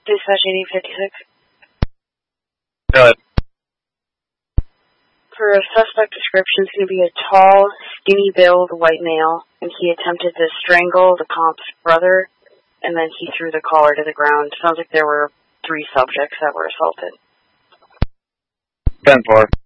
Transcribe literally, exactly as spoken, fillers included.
Dispatch eighty fifty-six. Go ahead. For a suspect description, it's going to be a tall, skinny-build white male, and he attempted to strangle the comp's brother, and then he threw the caller to the ground. Sounds like there were three subjects that were assaulted. ten four.